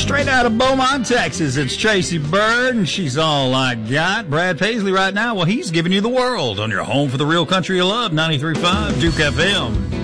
Straight out of Beaumont, Texas, it's Tracy Bird, and she's all I got. Brad Paisley right now, well, he's giving you the world on your home for the real country you love, 93.5 Duke FM.